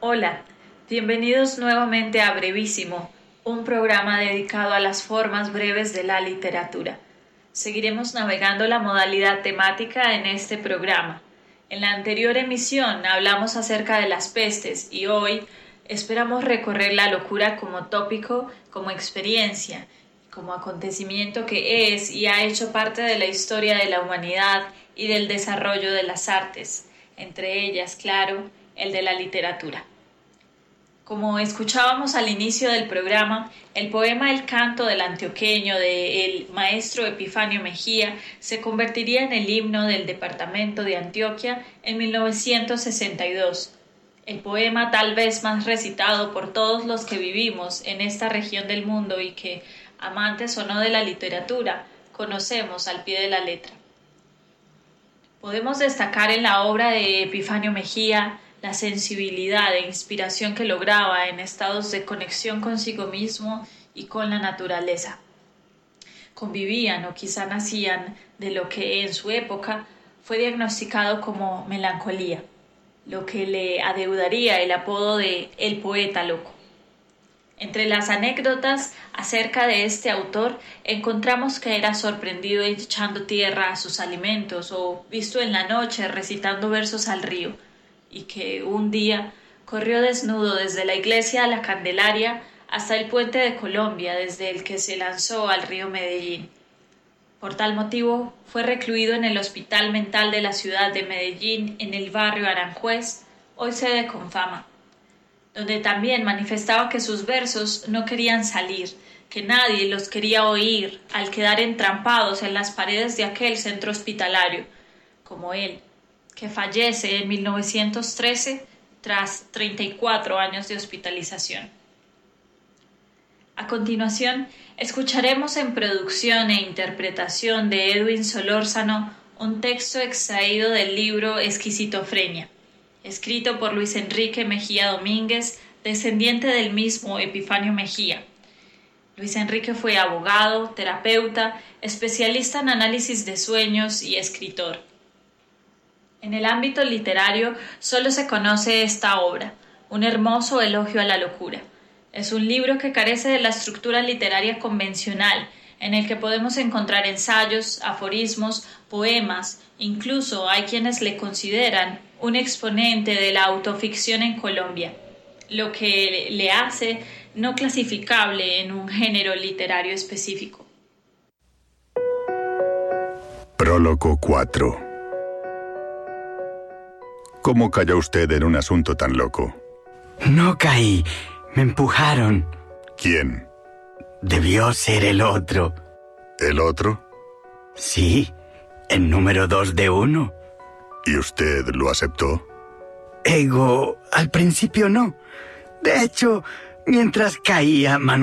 Hola, bienvenidos nuevamente a Brevísimo, un programa dedicado a las formas breves de la literatura. Seguiremos navegando la modalidad temática en este programa. En la anterior emisión hablamos acerca de las pestes y hoy esperamos recorrer la locura como tópico, como experiencia, como acontecimiento que es y ha hecho parte de la historia de la humanidad y del desarrollo de las artes, entre ellas, claro, el de la literatura. Como escuchábamos al inicio del programa, el poema El canto del antioqueño del maestro Epifanio Mejía se convertiría en el himno del departamento de Antioquia en 1962. El poema tal vez más recitado por todos los que vivimos en esta región del mundo y que, amantes o no de la literatura, conocemos al pie de la letra. Podemos destacar en la obra de Epifanio Mejía la sensibilidad e inspiración que lograba en estados de conexión consigo mismo y con la naturaleza. Convivían o quizá nacían de lo que en su época fue diagnosticado como melancolía, lo que le adeudaría el apodo de El Poeta Loco. Entre las anécdotas acerca de este autor encontramos que era sorprendido echando tierra a sus alimentos o visto en la noche recitando versos al río, y que un día corrió desnudo desde la iglesia a la Candelaria hasta el puente de Colombia, desde el que se lanzó al río Medellín. Por tal motivo fue recluido en el Hospital Mental de la ciudad de Medellín, en el barrio Aranjuez, hoy sede Confama, donde también manifestaba que sus versos no querían salir, que nadie los quería oír al quedar entrampados en las paredes de aquel centro hospitalario, como él, que fallece en 1913 tras 34 años de hospitalización. A continuación, escucharemos en producción e interpretación de Edwin Solórzano un texto extraído del libro Esquizofrenia, escrito por Luis Enrique Mejía Domínguez, descendiente del mismo Epifanio Mejía. Luis Enrique fue abogado, terapeuta, especialista en análisis de sueños y escritor. En el ámbito literario solo se conoce esta obra, un hermoso elogio a la locura. Es un libro que carece de la estructura literaria convencional, en el que podemos encontrar ensayos, aforismos, poemas, incluso hay quienes le consideran un exponente de la autoficción en Colombia, lo que le hace no clasificable en un género literario específico. Prólogo 4. ¿Cómo cayó usted en un asunto tan loco? No caí, me empujaron. ¿Quién? Debió ser el otro. ¿El otro? Sí, el número 2 de 1. ¿Y usted lo aceptó? Al principio no. De hecho, mientras caía,